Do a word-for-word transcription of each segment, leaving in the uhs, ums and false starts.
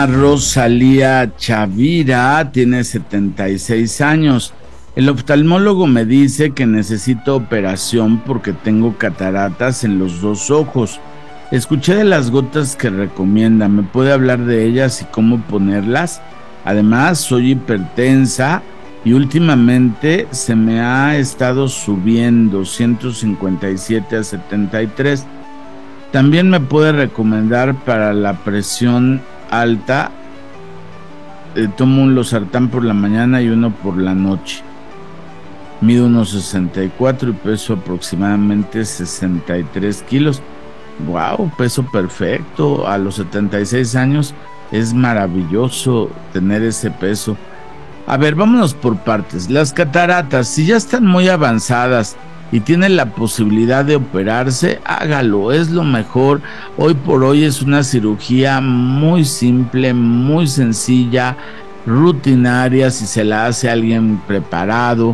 Rosalía Chavira tiene setenta y seis años. El oftalmólogo me dice que necesito operación porque tengo cataratas en los dos ojos. Escuché de las gotas que recomienda. ¿Me puede hablar de ellas y cómo ponerlas? Además, soy hipertensa y últimamente se me ha estado subiendo ciento cincuenta y siete a setenta y tres. También me puede recomendar para la presión alta. Eh, tomo un losartán por la mañana y uno por la noche. Mido unos sesenta y cuatro y peso aproximadamente sesenta y tres kilos. Wow, peso perfecto. A los setenta y seis años es maravilloso tener ese peso. A ver, vámonos por partes. Las cataratas, si ya están muy avanzadas y tiene la posibilidad de operarse, hágalo, es lo mejor. Hoy por hoy es una cirugía muy simple, muy sencilla, rutinaria, si se la hace a alguien preparado,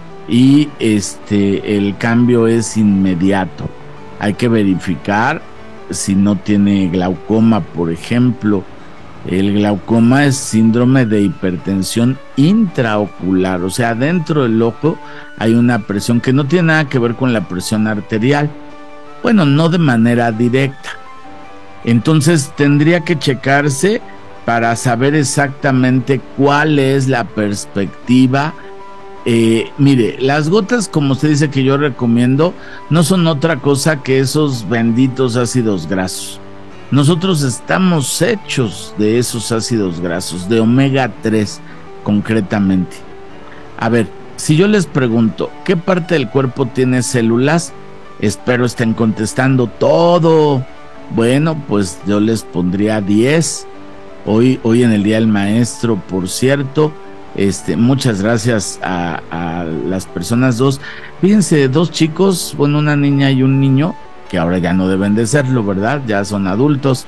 y este, el cambio es inmediato. Hay que verificar si no tiene glaucoma, por ejemplo. El glaucoma es síndrome de hipertensión intraocular, o sea, dentro del ojo hay una presión que no tiene nada que ver con la presión arterial. Bueno, no de manera directa. Entonces tendría que checarse para saber exactamente cuál es la perspectiva. Eh, mire, las gotas, como usted dice que yo recomiendo, no son otra cosa que esos benditos ácidos grasos. Nosotros estamos hechos de esos ácidos grasos, de omega tres concretamente. A ver, si yo les pregunto, ¿qué parte del cuerpo tiene células? Espero estén contestando todo. Bueno, pues yo les pondría diez. Hoy, hoy en el Día del Maestro, por cierto, este, muchas gracias a, a las personas dos. Fíjense, dos chicos, bueno, una niña y un niño, que ahora ya no deben de serlo, ¿verdad? Ya son adultos.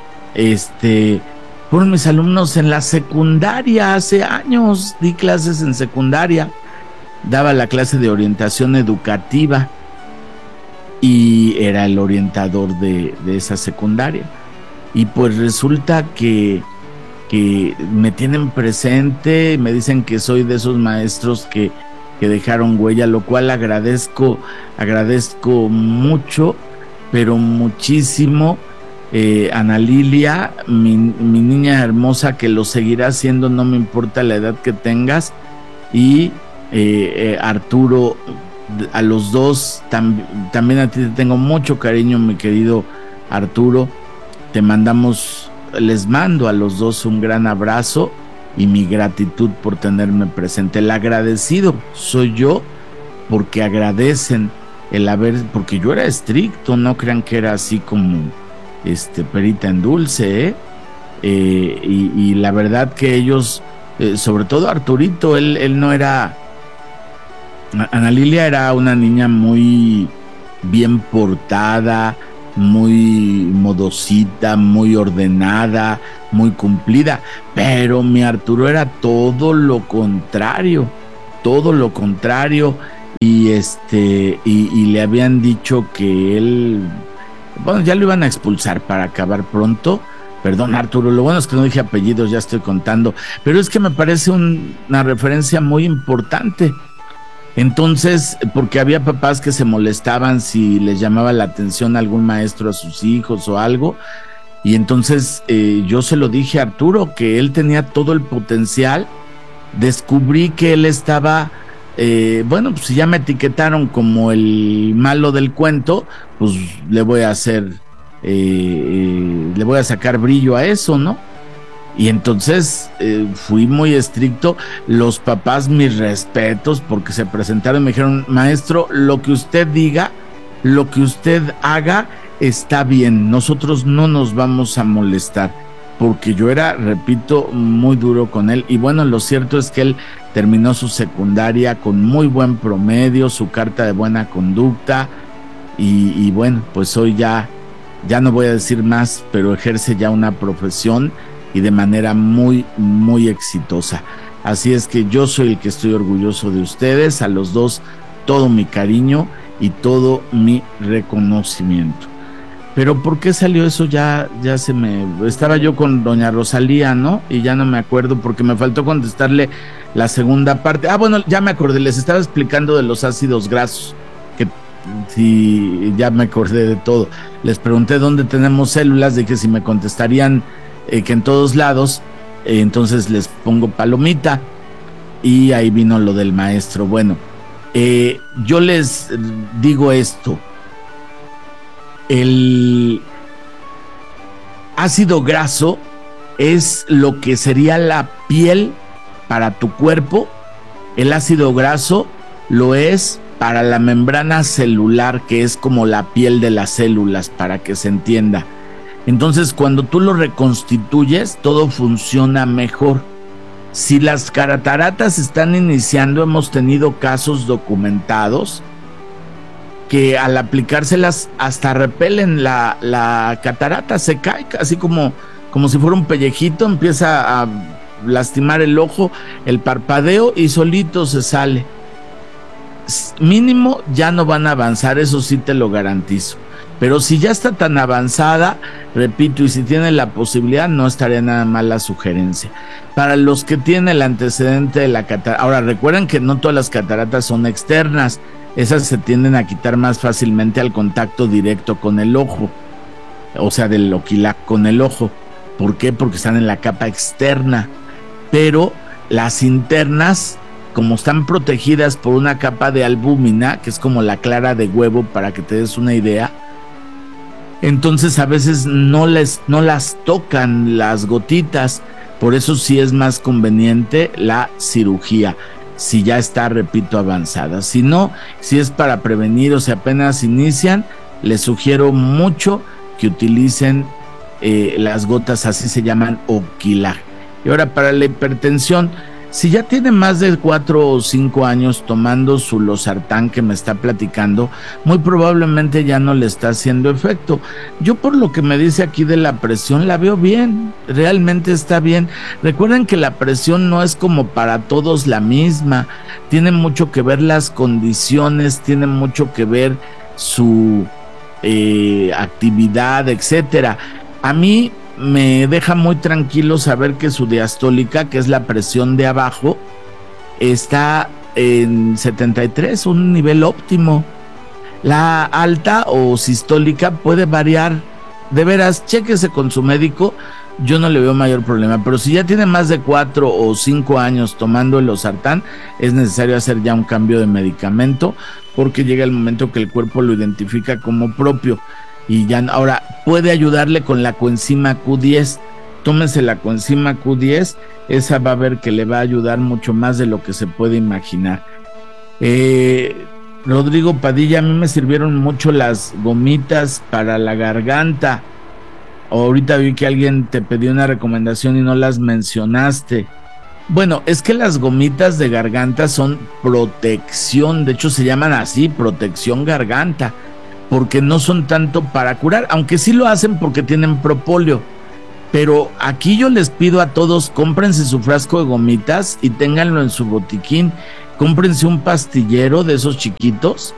Este, fueron mis alumnos en la secundaria, hace años di clases en secundaria, daba la clase de orientación educativa y era el orientador de, de esa secundaria. Y pues resulta que, que me tienen presente, me dicen que soy de esos maestros que, que dejaron huella, lo cual agradezco, agradezco mucho, pero muchísimo. eh, Ana Lilia, mi, mi niña hermosa, que lo seguirá haciendo, no me importa la edad que tengas, y eh, eh, Arturo, a los dos, tam, también a ti te tengo mucho cariño, mi querido Arturo, te mandamos, les mando a los dos un gran abrazo y mi gratitud por tenerme presente. El agradecido soy yo, porque agradecen el haber, porque yo era estricto, no crean que era así como este perita en dulce, ¿eh? Eh, y, y la verdad que ellos, eh, sobre todo Arturito, él, él no era, Ana Lilia era una niña muy bien portada, muy modosita, muy ordenada, muy cumplida, pero mi Arturo era todo lo contrario, todo lo contrario. Y este y, y le habían dicho que él, bueno, ya lo iban a expulsar para acabar pronto. Perdón, Arturo, lo bueno es que no dije apellidos, ya estoy contando, pero es que me parece un, una referencia muy importante. Entonces, porque había papás que se molestaban si les llamaba la atención algún maestro a sus hijos o algo, y entonces eh, yo se lo dije a Arturo, que él tenía todo el potencial. Descubrí que él estaba... Eh, bueno, pues si ya me etiquetaron como el malo del cuento, pues le voy a hacer, eh, eh, le voy a sacar brillo a eso, ¿no? Y entonces eh, fui muy estricto. Los papás, mis respetos, porque se presentaron y me dijeron: maestro, lo que usted diga, lo que usted haga está bien, nosotros no nos vamos a molestar. Porque yo era, repito, muy duro con él. Y bueno, lo cierto es que él terminó su secundaria con muy buen promedio, su carta de buena conducta, y, y bueno, pues hoy ya, ya no voy a decir más, pero ejerce ya una profesión y de manera muy, muy exitosa. Así es que yo soy el que estoy orgulloso de ustedes, a los dos todo mi cariño y todo mi reconocimiento. Pero ¿por qué salió eso? Ya, ya se me... Estaba yo con doña Rosalía, ¿no? Y ya no me acuerdo porque me faltó contestarle la segunda parte. Ah, bueno, ya me acordé, les estaba explicando de los ácidos grasos, que sí, ya me acordé de todo. Les pregunté dónde tenemos células, de que si me contestarían eh, que en todos lados, eh, entonces les pongo palomita, y ahí vino lo del maestro. Bueno, eh, yo les digo esto. El ácido graso es lo que sería la piel para tu cuerpo. El ácido graso lo es para la membrana celular, que es como la piel de las células, para que se entienda. Entonces, cuando tú lo reconstituyes, todo funciona mejor. Si las cataratas están iniciando, hemos tenido casos documentados que al aplicárselas hasta repelen la, la catarata, se cae así como, como si fuera un pellejito, empieza a lastimar el ojo, el parpadeo y solito se sale. Mínimo ya no van a avanzar, eso sí te lo garantizo. Pero si ya está tan avanzada, repito, y si tiene la posibilidad, no estaría nada mal la sugerencia. Para los que tienen el antecedente de la catarata, ahora recuerden que no todas las cataratas son externas, esas se tienden a quitar más fácilmente al contacto directo con el ojo, o sea, del oquilac con el ojo. ¿Por qué? Porque están en la capa externa. Pero las internas, como están protegidas por una capa de albúmina, que es como la clara de huevo, para que te des una idea, entonces a veces no, les, no las tocan las gotitas. Por eso sí es más conveniente la cirugía, si ya está, repito, avanzada. Si no, si es para prevenir o si apenas inician, les sugiero mucho que utilicen eh, las gotas, así se llaman, Oquilag. Y ahora, para la hipertensión, si ya tiene más de cuatro o cinco años tomando su losartán que me está platicando, muy probablemente ya no le está haciendo efecto. Yo, por lo que me dice aquí de la presión, la veo bien, realmente está bien. Recuerden que la presión no es como para todos la misma, tiene mucho que ver las condiciones, tiene mucho que ver su eh, actividad, etcétera. A mí me deja muy tranquilo saber que su diastólica, que es la presión de abajo, está en setenta y tres, un nivel óptimo. La alta o sistólica puede variar. De veras, chéquese con su médico, yo no le veo mayor problema. Pero si ya tiene más de cuatro o cinco años tomando el losartán, es necesario hacer ya un cambio de medicamento, porque llega el momento que el cuerpo lo identifica como propio. Y ya, ahora, puede ayudarle con la coenzima Q diez. Tómese la coenzima Q diez, esa va a ver que le va a ayudar mucho más de lo que se puede imaginar. Eh, Rodrigo Padilla, a mí me sirvieron mucho las gomitas para la garganta. Ahorita vi que alguien te pidió una recomendación y no las mencionaste. Bueno, es que las gomitas de garganta son protección, de hecho se llaman así, protección garganta, porque no son tanto para curar, aunque sí lo hacen porque tienen propóleo. Pero aquí yo les pido a todos, cómprense su frasco de gomitas y ténganlo en su botiquín. Cómprense un pastillero de esos chiquitos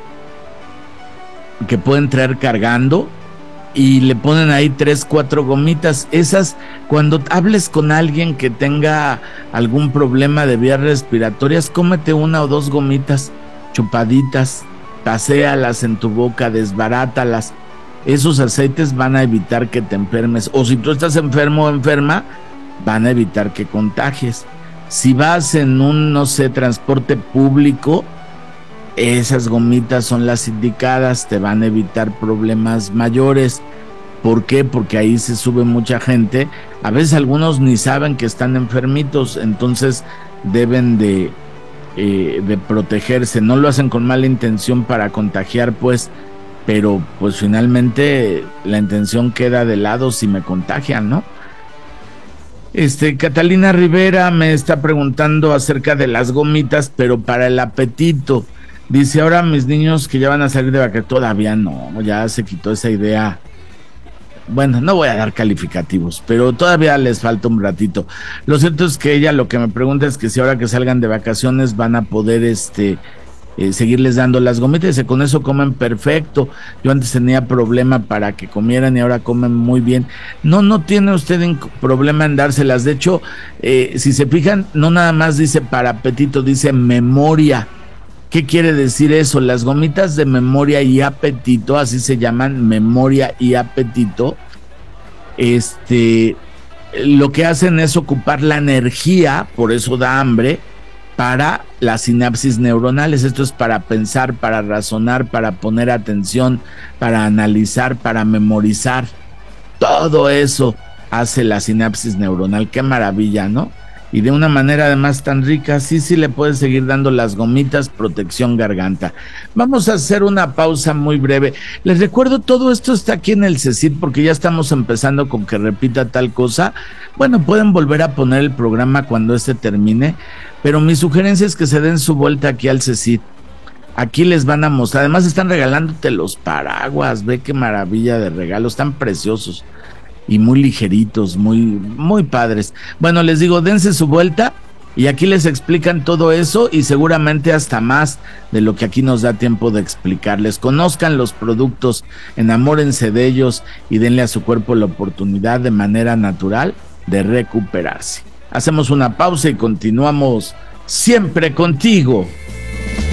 que pueden traer cargando y le ponen ahí tres, cuatro gomitas. Esas, cuando hables con alguien que tenga algún problema de vías respiratorias, cómete una o dos gomitas chupaditas, paséalas en tu boca, desbarátalas. Esos aceites van a evitar que te enfermes, o si tú estás enfermo o enferma, van a evitar que contagies. Si vas en un, no sé, transporte público, esas gomitas son las indicadas, te van a evitar problemas mayores. ¿Por qué? Porque ahí se sube mucha gente. A veces algunos ni saben que están enfermitos, entonces deben de Eh, de protegerse. No lo hacen con mala intención para contagiar, pues, pero pues finalmente la intención queda de lado si me contagian, ¿no? Este, Catalina Rivera me está preguntando acerca de las gomitas, pero para el apetito. Dice, ahora mis niños que ya van a salir de vacaciones, todavía no, ya se quitó esa idea. Bueno, no voy a dar calificativos, pero todavía les falta un ratito. Lo cierto es que ella lo que me pregunta es que si ahora que salgan de vacaciones van a poder este eh, seguirles dando las gomitas, y con eso comen perfecto. Yo antes tenía problema para que comieran y ahora comen muy bien. No, no tiene usted problema en dárselas. De hecho, eh, si se fijan, no nada más dice para apetito, dice memoria. ¿Qué quiere decir eso? Las gomitas de memoria y apetito, así se llaman, memoria y apetito, este, lo que hacen es ocupar la energía, por eso da hambre, para las sinapsis neuronales. Esto es para pensar, para razonar, para poner atención, para analizar, para memorizar. Todo eso hace la sinapsis neuronal. Qué maravilla, ¿no? Y de una manera además tan rica, sí, sí le puedes seguir dando las gomitas, protección garganta. Vamos a hacer una pausa muy breve. Les recuerdo, todo esto está aquí en el CECIT porque ya estamos empezando con que repita tal cosa. Bueno, pueden volver a poner el programa cuando este termine, pero mi sugerencia es que se den su vuelta aquí al CECIT. Aquí les van a mostrar, además están regalándote los paraguas, ve qué maravilla de regalo, están preciosos y muy ligeritos, muy, muy padres. Bueno, les digo, dense su vuelta y aquí les explican todo eso y seguramente hasta más de lo que aquí nos da tiempo de explicarles. Conozcan los productos, enamórense de ellos y denle a su cuerpo la oportunidad de manera natural de recuperarse. Hacemos una pausa y continuamos siempre contigo.